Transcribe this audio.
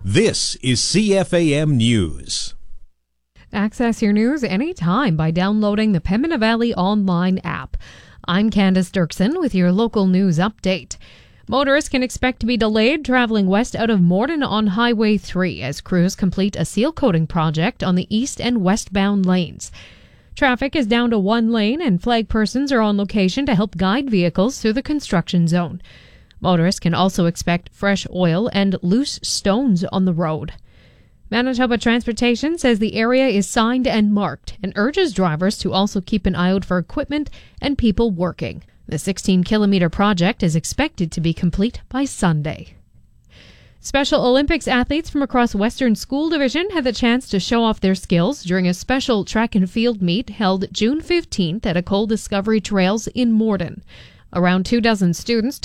This is CFAM News. Access your news anytime by downloading the Pembina Valley Online app. I'm Candace Dirksen with your local news update. Motorists can expect to be delayed traveling west out of Morden on Highway 3 as crews complete a seal coating project on the east and westbound lanes. Traffic is down to one lane and flag persons are on location to help guide vehicles through the construction zone. Motorists can also expect fresh oil and loose stones on the road. Manitoba Transportation says the area is signed and marked and urges drivers to also keep an eye out for equipment and people working. The 16-kilometer project is expected to be complete by Sunday. Special Olympics athletes from across Western School Division had the chance to show off their skills during a special track and field meet held June 15th at Ecole Discovery Trails in Morden. Around 24 students